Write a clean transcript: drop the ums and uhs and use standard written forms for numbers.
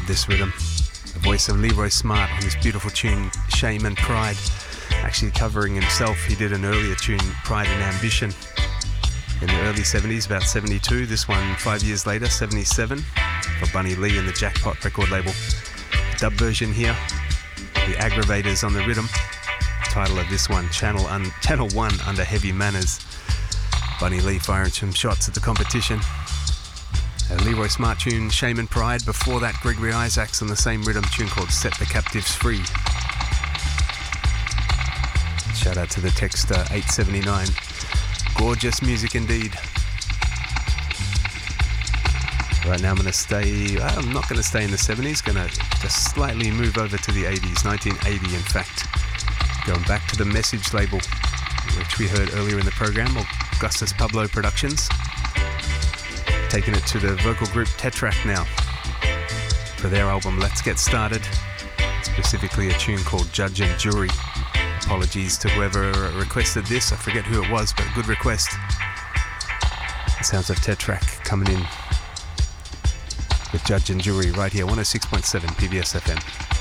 this rhythm. The voice of Leroy Smart on this beautiful tune, Shame and Pride. Actually covering himself, he did an earlier tune, Pride and Ambition, in the early 70s, about 72. This one 5 years later, 77, for Bunny Lee and the Jackpot record label. Dub version here, The Aggravators on the rhythm. Title of this one, Channel 1 Under Heavy Manners. Bunny Lee firing some shots at the competition. A Leroy Smart tune, Shame and Pride. Before that, Gregory Isaacs on the same rhythm, tune called Set the Captives Free. Shout out to the texter 879. Gorgeous music indeed. Right now I'm not going to stay in the 70s, going to just slightly move over to the 80s, 1980 in fact. Going back to the Message label, which we heard earlier in the program, Augustus Pablo Productions. Taking it to the vocal group Tetrack now for their album Let's Get Started, specifically a tune called Judge and Jury. Apologies to whoever requested this, I forget who it was, but good request. The sounds of Tetrack coming in with Judge and Jury right here, 106.7 PBS FM.